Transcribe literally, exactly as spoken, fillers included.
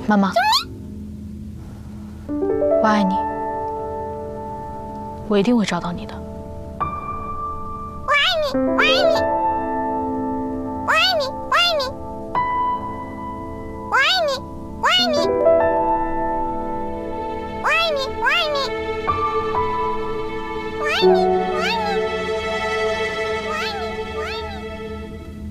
妈妈，我爱你，我一定会找到你的。 我爱你，我爱你，我爱你，我爱你，我爱你，我爱你，我爱你，我爱你，我爱你。